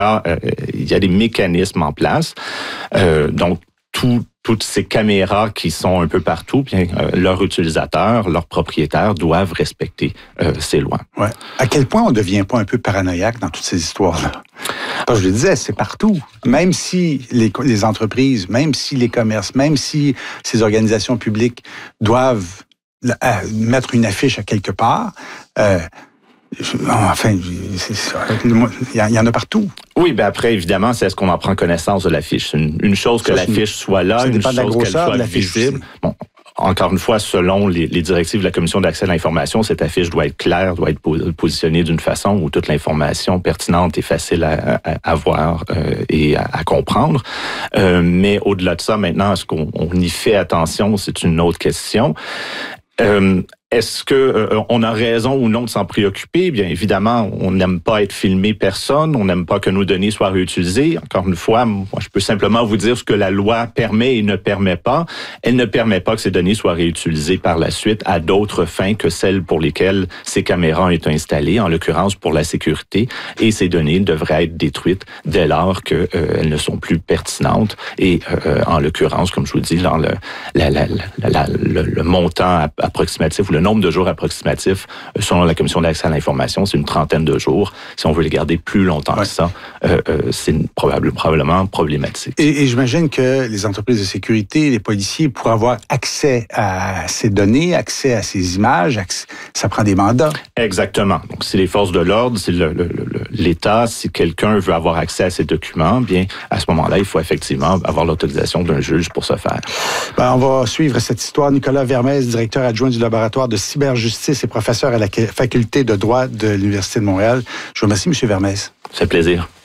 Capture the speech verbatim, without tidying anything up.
euh, il y a des mécanismes en place. Euh, donc, tout Toutes ces caméras qui sont un peu partout, bien, euh, leurs utilisateurs, leurs propriétaires doivent respecter euh, ces lois. Ouais. À quel point on ne devient pas un peu paranoïaque dans toutes ces histoires-là? Parce que je le disais, c'est partout. Même si les, les entreprises, même si les commerces, même si ces organisations publiques doivent euh, mettre une affiche à quelque part, euh, enfin, c'est ça. Il y en a partout. Oui, ben après, évidemment, c'est est-ce qu'on en prend connaissance de l'affiche. C'est une, une chose que ça, l'affiche soit là, une chose qu'elle soit visible. Bon, encore une fois, selon les, les directives de la Commission d'accès à l'information, cette affiche doit être claire, doit être positionnée d'une façon où toute l'information pertinente est facile à, à, à voir euh, et à, à comprendre. Euh, mais au-delà de ça, maintenant, est-ce qu'on on y fait attention? C'est une autre question. Euh, Est-ce que euh, on a raison ou non de s'en préoccuper? Bien évidemment, on n'aime pas être filmé personne, on n'aime pas que nos données soient réutilisées. Encore une fois, moi, je peux simplement vous dire ce que la loi permet et ne permet pas. Elle ne permet pas que ces données soient réutilisées par la suite à d'autres fins que celles pour lesquelles ces caméras ont été installées, en l'occurrence pour la sécurité. Et ces données devraient être détruites dès lors qu'elles euh, ne sont plus pertinentes. Et euh, en l'occurrence, comme je vous dis, dans le, la, la, la, la, le, le montant approximatif ou le Le nombre de jours approximatifs, selon la Commission d'accès à l'information, c'est une trentaine de jours. Si on veut les garder plus longtemps ouais. que ça, euh, euh, c'est probable, probablement problématique. Et, et j'imagine que les entreprises de sécurité, les policiers, pour avoir accès à ces données, accès à ces images, accès, ça prend des mandats. Exactement. Donc, c'est les forces de l'ordre, c'est le, le, le, l'État. Si quelqu'un veut avoir accès à ces documents, bien, à ce moment-là, il faut effectivement avoir l'autorisation d'un juge pour ce faire. Ben, on va suivre cette histoire. Nicolas Vermez, directeur adjoint du laboratoire de cyberjustice et professeur à la faculté de droit de l'Université de Montréal. Je vous remercie, M. Vermez. Ça fait plaisir.